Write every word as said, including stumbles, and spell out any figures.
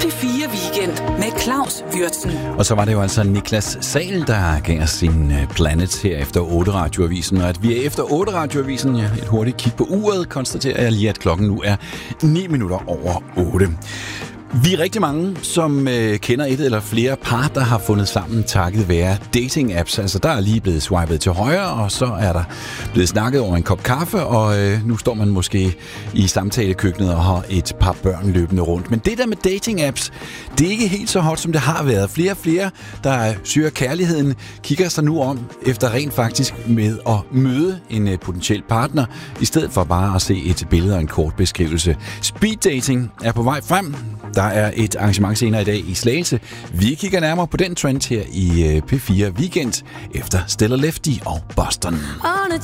P fire Weekend med Claus Würtzen. Og så var det jo altså Niklas Sahl, der gav os sin Planet her efter otte radioavisen. Og at vi er efter otte radioavisen, ja, et hurtigt kig på uret, konstaterer jeg lige, at klokken nu er ni minutter over otte. Vi er rigtig mange, som øh, kender et eller flere par, der har fundet sammen takket være dating-apps. Altså, der er lige blevet swipet til højre, og så er der blevet snakket over en kop kaffe, og øh, nu står man måske i samtalekøkkenet og har et par børn løbende rundt. Men det der med dating-apps, det er ikke helt så hot, som det har været. Flere og flere, der søger kærligheden, kigger sig nu om efter rent faktisk med at møde en øh, potentiel partner, i stedet for bare at se et billede og en kort beskrivelse. Speed dating er på vej frem. Der er et arrangement senere i dag i Slagelse. Vi kigger nærmere på den trend her i P fire Weekend efter Stella Lefty og Boston. On a